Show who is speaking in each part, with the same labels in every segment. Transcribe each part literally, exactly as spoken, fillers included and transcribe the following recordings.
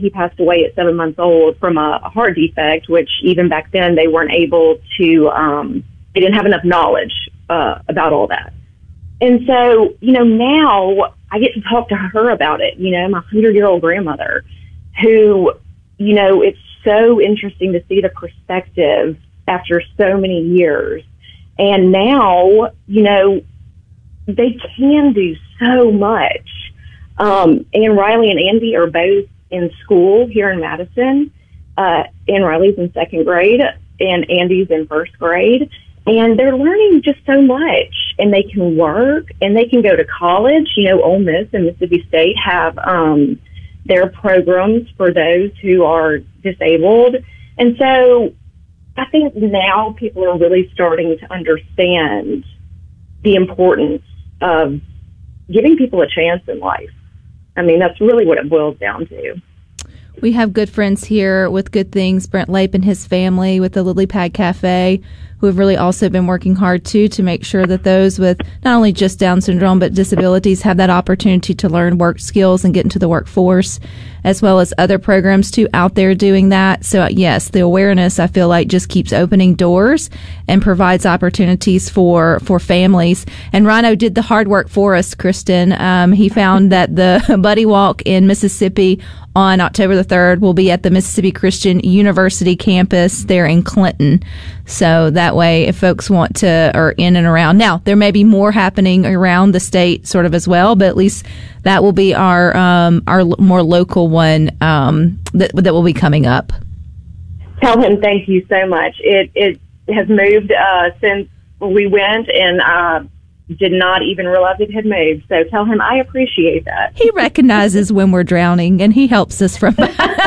Speaker 1: he passed away at seven months old from a heart defect, which even back then they weren't able to, um, they didn't have enough knowledge uh, about all that. And so, you know, now I get to talk to her about it, you know, my hundred-year-old grandmother, who, you know, it's so interesting to see the perspective after so many years. And now, you know, they can do so much. Um, and Riley and Andy are both in school here in Madison. Uh, and Riley's in second grade and Andy's in first grade. And they're learning just so much, and they can work and they can go to college. You know, Ole Miss and Mississippi State have, um, their programs for those who are disabled. And so I think now people are really starting to understand the importance of giving people a chance in life. I mean, that's really what it boils down to.
Speaker 2: We have good friends here with Good Things, Brent Lape and his family with the Lily Pad Cafe, who have really also been working hard, too, to make sure that those with not only just Down syndrome but disabilities have that opportunity to learn work skills and get into the workforce, as well as other programs, too, out there doing that. So, yes, the awareness, I feel like, just keeps opening doors and provides opportunities for, for families. And Rhino did the hard work for us, Kristen. Um, he found that the Buddy Walk in Mississippi on October the third will be at the Mississippi Christian University campus there in Clinton. So that way, if folks want to, or in and around. Now, there may be more happening around the state sort of as well, but at least that will be our um, our more local one um, that, that will be coming up.
Speaker 1: Tell him thank you so much. It, it has moved uh, since we went, and uh, did not even realize it had moved. So tell him I appreciate that.
Speaker 2: He recognizes when we're drowning, and he helps us from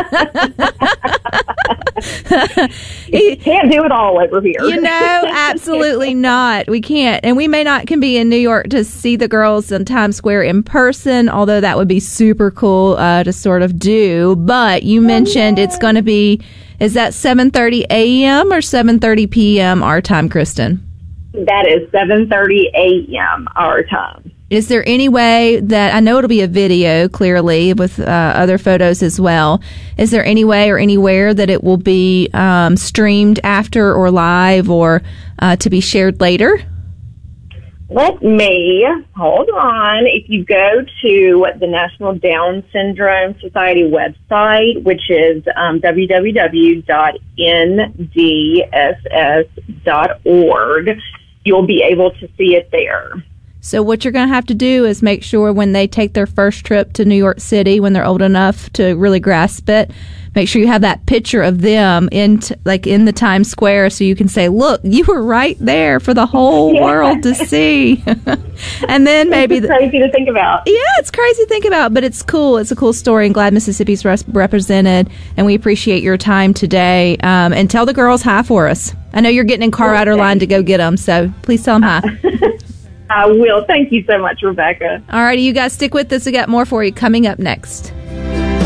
Speaker 1: he can't do it all over here.
Speaker 2: You know, absolutely not. We can't. And we may not can be in New York to see the girls in Times Square in person, although that would be super cool uh, to sort of do. But you mentioned it's going to be, is that seven thirty a.m. or seven thirty p.m. our time, Kristen?
Speaker 1: That is seven thirty a.m. our time.
Speaker 2: Is there any way that, I know it'll be a video, clearly, with uh, other photos as well. Is there any way or anywhere that it will be um, streamed after or live or uh, to be shared later?
Speaker 1: Let me, hold on. If you go to the National Down Syndrome Society website, which is um, w w w dot n d s s dot org, you'll be able to see it there.
Speaker 2: So what you're going to have to do is make sure when they take their first trip to New York City, when they're old enough to really grasp it, make sure you have that picture of them in t- like in the Times Square, so you can say, "Look, you were right there for the whole yeah. world to see." And then maybe
Speaker 1: it's crazy to think about.
Speaker 2: Yeah, it's crazy to think about, but it's cool. It's a cool story, and glad Mississippi's res- represented. And we appreciate your time today. Um, and tell the girls hi for us. I know you're getting in car rider line to go get them, so please tell them hi.
Speaker 1: I will. Thank you so much, Rebecca.
Speaker 2: All righty, you guys stick with us. We got more for you coming up next.